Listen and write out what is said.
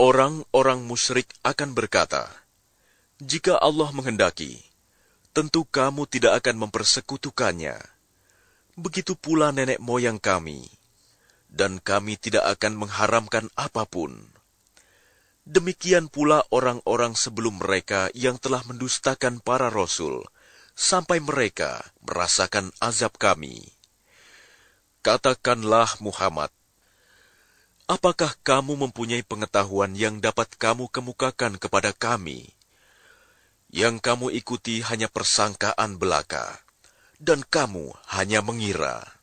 Orang-orang musyrik akan berkata, "Jika Allah menghendaki, tentu kamu tidak akan mempersekutukannya. Begitu pula nenek moyang kami, dan kami tidak akan mengharamkan apapun." Demikian pula orang-orang sebelum mereka yang telah mendustakan para rasul, sampai mereka merasakan azab kami. Katakanlah Muhammad, apakah kamu mempunyai pengetahuan yang dapat kamu kemukakan kepada kami? Yang kamu ikuti hanya persangkaan belaka, dan kamu hanya mengira.